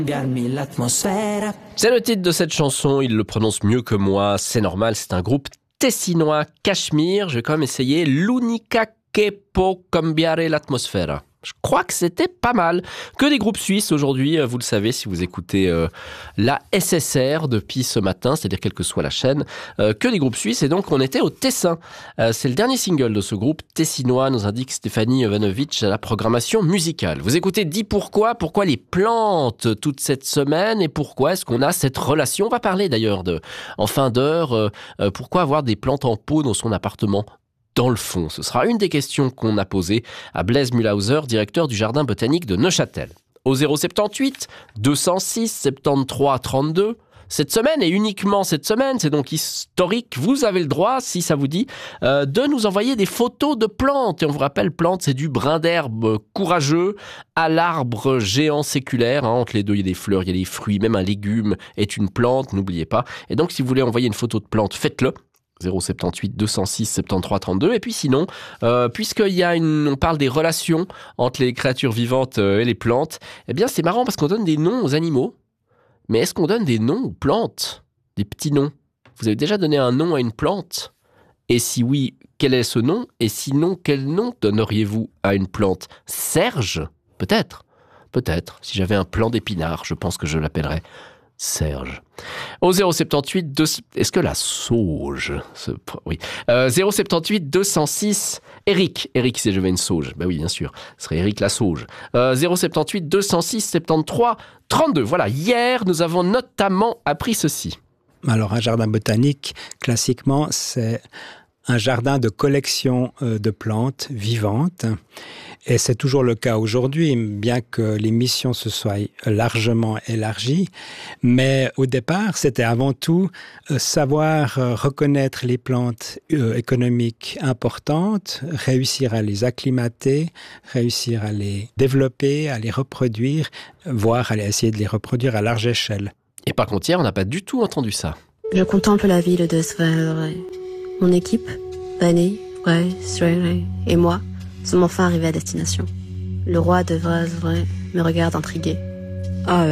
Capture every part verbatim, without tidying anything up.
C'est le titre de cette chanson, il le prononce mieux que moi, c'est normal, c'est un groupe tessinois, Cachemire. Je vais quand même essayer l'Unica che può cambiare l'atmosfera. Je crois que c'était pas mal. Que des groupes suisses aujourd'hui, vous le savez si vous écoutez euh, la S S R depuis ce matin, c'est-à-dire quelle que soit la chaîne, euh, que des groupes suisses. Et donc on était au Tessin. Euh, c'est le dernier single de ce groupe tessinois, nous indique Stéphanie Jovanovic à la programmation musicale. Vous écoutez Dis pourquoi, pourquoi les plantes toute cette semaine et pourquoi est-ce qu'on a cette relation. On va parler d'ailleurs de, en fin d'heure, euh, euh, pourquoi avoir des plantes en pot dans son appartement. Dans le fond, ce sera une des questions qu'on a posées à Blaise Mühlhauser, directeur du jardin botanique de Neuchâtel. Au zéro soixante-dix-huit deux cent six soixante-treize trente-deux, cette semaine et uniquement cette semaine, c'est donc historique, vous avez le droit, si ça vous dit, euh, de nous envoyer des photos de plantes. Et on vous rappelle, plantes, c'est du brin d'herbe courageux à l'arbre géant séculaire. Hein, entre les deux, il y a des fleurs, il y a des fruits, même un légume est une plante, n'oubliez pas. Et donc, si vous voulez envoyer une photo de plante, faites-le. zéro soixante-dix-huit deux cent six soixante-treize trente-deux. Et puis sinon, euh, puisqu'il y a une, on parle des relations entre les créatures vivantes et les plantes, eh bien c'est marrant parce qu'on donne des noms aux animaux. Mais est-ce qu'on donne des noms aux plantes? Des petits noms? Vous avez déjà donné un nom à une plante? Et si oui, quel est ce nom? Et sinon, quel nom donneriez-vous à une plante? Serge? Peut-être. Peut-être. Si j'avais un plant d'épinards, je pense que je l'appellerais Serge. Au zéro soixante-dix-huit, deux... est-ce que la sauge se... Oui. Euh, zéro soixante-dix-huit deux cent six, Eric. Eric, si j'avais une sauge. Ben oui, bien sûr. Ce serait Eric la sauge. Euh, zéro soixante-dix-huit deux cent six soixante-treize trente-deux. Voilà. Hier, nous avons notamment appris ceci. Alors, un jardin botanique, classiquement, c'est un jardin de collection de plantes vivantes. Et c'est toujours le cas aujourd'hui, bien que les missions se soient largement élargies. Mais au départ, c'était avant tout euh, savoir euh, reconnaître les plantes euh, économiques importantes, réussir à les acclimater, réussir à les développer, à les reproduire, voire à essayer de les reproduire à large échelle. Et par contre, hier, on n'a pas du tout entendu ça. Je contemple la ville de Sverre. Mon équipe, Vanny, Frey, Sverre et moi, sommes enfin arrivés à destination. Le roi de Vrasvray me regarde intrigué. Ah,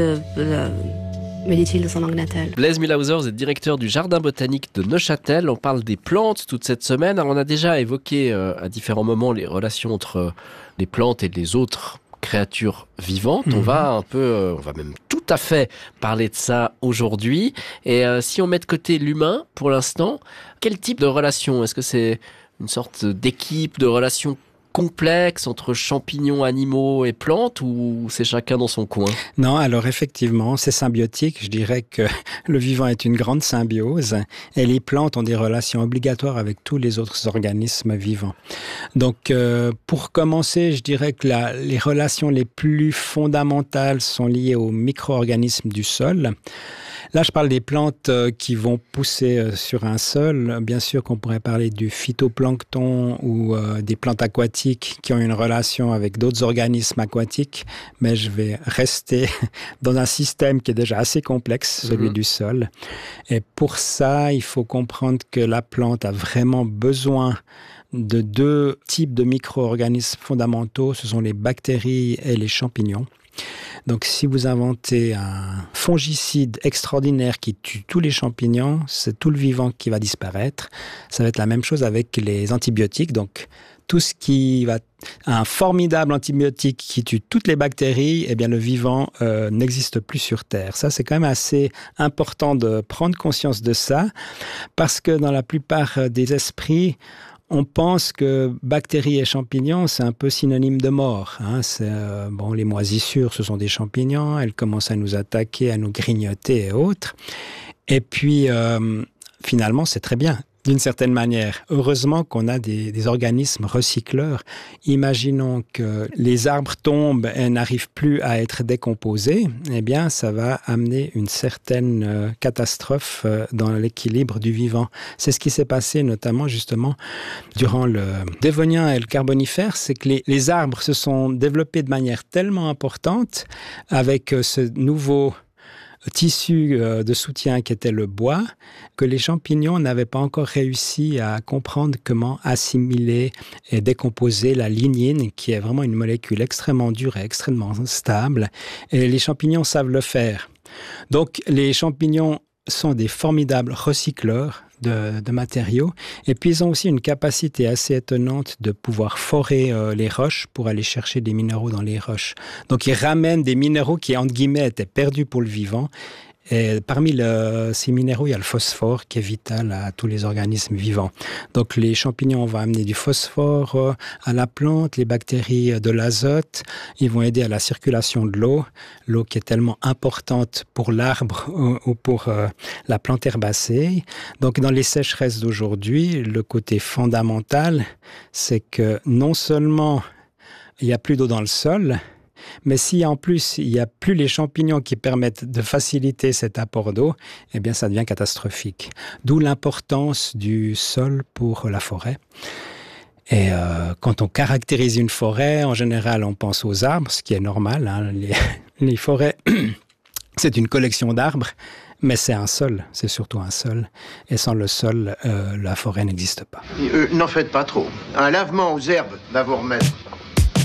me dit-il de son langue natale. Blaise Mühlhauser, vous êtes directeur du jardin botanique de Neuchâtel. On parle des plantes toute cette semaine. Alors, on a déjà évoqué euh, à différents moments les relations entre les plantes et les autres créatures vivantes. Mmh. On va un peu, euh, on va même tout à fait parler de ça aujourd'hui. Et euh, si on met de côté l'humain pour l'instant, quel type de relation? Est-ce que c'est une sorte d'équipe, de relation complexe entre champignons, animaux et plantes, ou c'est chacun dans son coin? Non, alors effectivement, c'est symbiotique. Je dirais que le vivant est une grande symbiose et les plantes ont des relations obligatoires avec tous les autres organismes vivants. Donc, euh, pour commencer, je dirais que la, les relations les plus fondamentales sont liées aux micro-organismes du sol. Là, je parle des plantes qui vont pousser sur un sol. Bien sûr qu'on pourrait parler du phytoplancton ou euh, des plantes aquatiques qui ont une relation avec d'autres organismes aquatiques, mais je vais rester dans un système qui est déjà assez complexe, celui mmh. du sol. Et pour ça, il faut comprendre que la plante a vraiment besoin de deux types de micro-organismes fondamentaux. Ce sont les bactéries et les champignons. Donc, si vous inventez un fongicide extraordinaire qui tue tous les champignons, c'est tout le vivant qui va disparaître. Ça va être la même chose avec les antibiotiques. Donc, tout ce qui va... Un formidable antibiotique qui tue toutes les bactéries, eh bien, le vivant euh, n'existe plus sur Terre. Ça, c'est quand même assez important de prendre conscience de ça, parce que dans la plupart des esprits, on pense que bactéries et champignons, c'est un peu synonyme de mort. Hein. C'est, euh, bon, les moisissures, ce sont des champignons. Elles commencent à nous attaquer, à nous grignoter et autres. Et puis, euh, finalement, c'est très bien. D'une certaine manière, heureusement qu'on a des, des organismes recycleurs. Imaginons que les arbres tombent et n'arrivent plus à être décomposés, eh bien, ça va amener une certaine euh, catastrophe euh, dans l'équilibre du vivant. C'est ce qui s'est passé notamment, justement, durant le Dévonien et le Carbonifère, c'est que les, les arbres se sont développés de manière tellement importante avec euh, ce nouveau tissu de soutien qui était le bois, que les champignons n'avaient pas encore réussi à comprendre comment assimiler et décomposer la lignine, qui est vraiment une molécule extrêmement dure et extrêmement stable. Et les champignons savent le faire. Donc, les champignons sont des formidables recycleurs de, de matériaux. Et puis, ils ont aussi une capacité assez étonnante de pouvoir forer euh, les roches pour aller chercher des minéraux dans les roches. Donc, ils ramènent des minéraux qui, entre guillemets, étaient perdus pour le vivant. Et parmi le, ces minéraux, il y a le phosphore qui est vital à tous les organismes vivants. Donc les champignons vont amener du phosphore à la plante, les bactéries de l'azote, ils vont aider à la circulation de l'eau, l'eau qui est tellement importante pour l'arbre ou pour euh, la plante herbacée. Donc dans les sécheresses d'aujourd'hui, le côté fondamental, c'est que non seulement il n'y a plus d'eau dans le sol, mais si en plus il n'y a plus les champignons qui permettent de faciliter cet apport d'eau, eh bien ça devient catastrophique. D'où l'importance du sol pour la forêt. Et euh, quand on caractérise une forêt, en général on pense aux arbres, ce qui est normal. Hein. Les, les forêts, c'est une collection d'arbres, mais c'est un sol, c'est surtout un sol. Et sans le sol, euh, la forêt n'existe pas. Euh, n'en faites pas trop. Un lavement aux herbes va vous remettre.